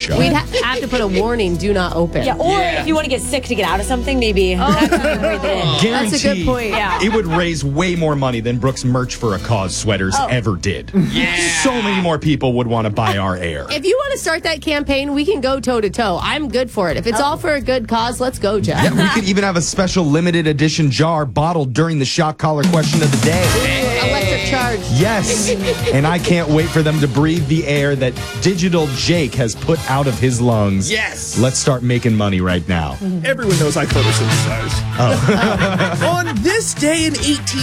show. We'd have to put a warning, do not open. Yeah, or if you want to get sick to get out of something, maybe. That's That's a good point. Yeah. It would raise way more money than Brooke's Merch for a Cause sweaters ever did. Yeah. So many more people would want to buy our air. If you want to start that campaign, we can go toe to toe. I'm good for it. If it's all for a good cause, let's go, Jack. Yeah, we could even have a special limited edition jar bottled during the shock collar question of the day. Electric charge. Yes. And I can't wait for them to breathe the air that Digital Jake has put out of his lungs. Yes. Let's start making money right now. Everyone knows I photosynthesize. On this day in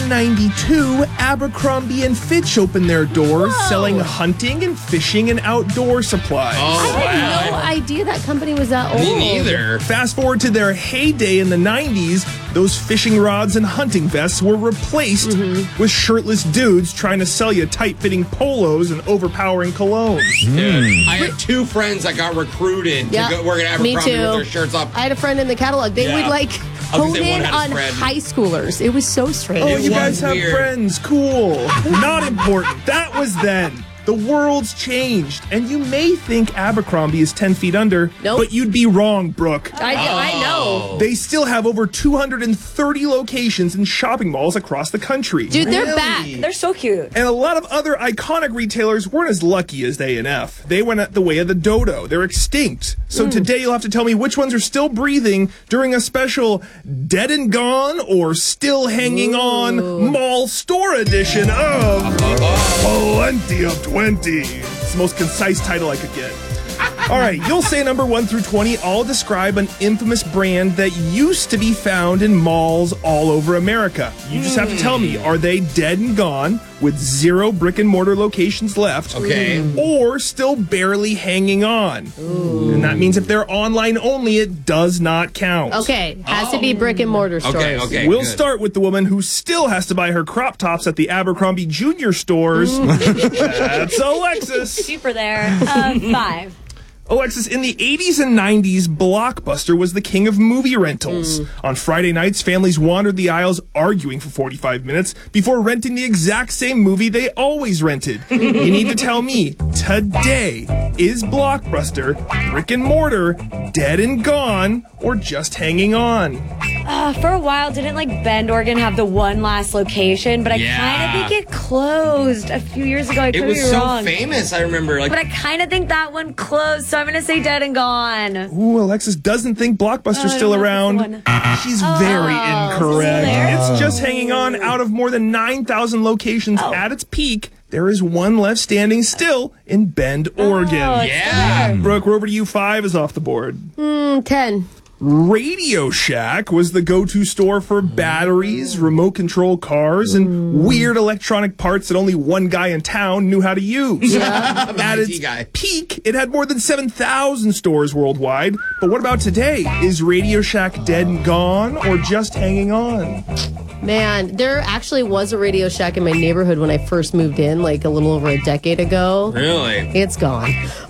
1892, Abercrombie and Fitch opened their doors, selling hunting and fishing and outdoor supplies. Oh, I had no idea that company was that old. Me neither. Fast forward to their heyday in the 90s, those fishing rods and hunting vests were replaced with shirtless dudes trying to sell you tight-fitting polos and overpowering colognes. Dude, I have two friends that got recruited Yeah, to go work at me Abercrombie too. with their shirts off. I had a friend in the catalog. They would like gonna hone say one in had a on spread. high schoolers. It was so strange. Oh, It you was guys have weird. friends. Cool. Not important. That was then. The world's changed, and you may think Abercrombie is 10 feet under, Nope. but you'd be wrong, Brooke. I know. They still have over 230 locations in shopping malls across the country. Dude, they're back. They're so cute. And a lot of other iconic retailers weren't as lucky as A&F. They went at the way of the dodo. They're extinct. So today you'll have to tell me which ones are still breathing during a special Dead and Gone or Still Hanging On Mall Store edition of Plenty of 20. It's the most concise title I could get. All right, you'll say number 1 through 20. I'll describe an infamous brand that used to be found in malls all over America. You just have to tell me, are they dead and gone with 0 brick and mortar locations left? Okay. Or still barely hanging on? And that means if they're online only, it does not count. Okay, has to be brick and mortar stores. Okay. We'll good. start with the woman who still has to buy her crop tops at the Abercrombie Junior stores. That's Alexis. Super there. 5. Alexis, in the 80s and 90s, Blockbuster was the king of movie rentals. On Friday nights, families wandered the aisles arguing for 45 minutes before renting the exact same movie they always rented. You need to tell me, today, is Blockbuster brick and mortar, dead and gone, or just hanging on? For a while, didn't like Bend, Oregon have the one last location, but I kind of think it closed a few years ago. I could It was be so wrong. famous, I remember. Like, But I kind of think that one closed, so I'm going to say dead and gone. Ooh, Alexis doesn't think Blockbuster's I still don't know if around. it's the She's very incorrect. there? It's just hanging on. Out of more than 9,000 locations at its peak, there is one left standing still in Bend, Oregon. yeah. Brooke, we're over to you. 5 is off the board. 10. Radio Shack was the go-to store for batteries, remote control cars, and weird electronic parts that only one guy in town knew how to use. At its IT guy. peak, it had more than 7,000 stores worldwide. But what about today? Is Radio Shack dead and gone or just hanging on? Man, there actually was a Radio Shack in my neighborhood when I first moved in, like a little over a decade ago. Really? It's gone.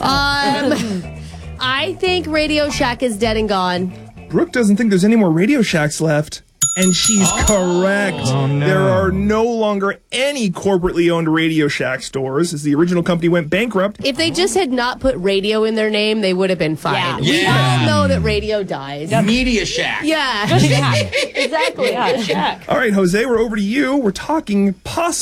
I think Radio Shack is dead and gone. Brooke doesn't think there's any more Radio Shacks left. And she's correct. Oh, no. There are no longer any corporately owned Radio Shack stores, as the original company went bankrupt. If they just had not put radio in their name, they would have been fine. Yeah. We Yeah. all know that radio dies. Media Shack. Yeah. Exactly. Yeah, check. All right, Jose, we're over to you. We're talking possible